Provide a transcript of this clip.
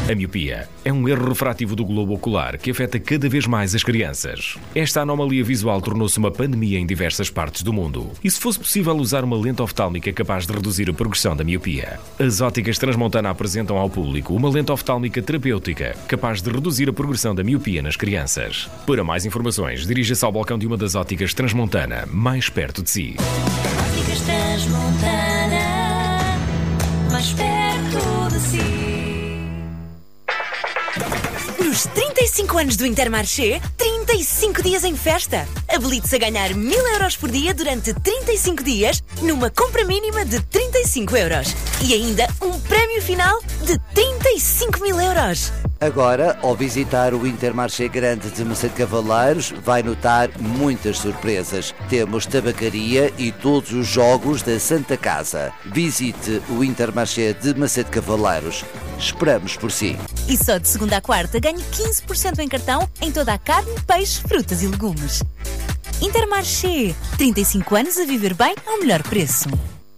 A miopia é um erro refrativo do globo ocular que afeta cada vez mais as crianças. Esta anomalia visual tornou-se uma pandemia em diversas partes do mundo. E se fosse possível usar uma lente oftálmica capaz de reduzir a progressão da miopia? As óticas Transmontana apresentam ao público uma lente oftálmica terapêutica capaz de reduzir a progressão da miopia nas crianças. Para mais informações, dirija-se ao balcão de uma das óticas Transmontana, mais perto de si. Óticas Transmontana, mais perto de si. Nos 35 anos do Intermarché, 35 dias em festa. Habilite-se a ganhar 1.000 euros por dia durante 35 dias, numa compra mínima de 35 euros. E ainda um prémio final de 35.000 euros. Agora, ao visitar o Intermarché Grande de Macedo Cavaleiros, vai notar muitas surpresas. Temos tabacaria e todos os jogos da Santa Casa. Visite o Intermarché de Macedo Cavaleiros. Esperamos por si. E só de segunda a quarta ganhe 15% em cartão em toda a carne, peixe, frutas e legumes. Intermarché. 35 anos a viver bem ao melhor preço.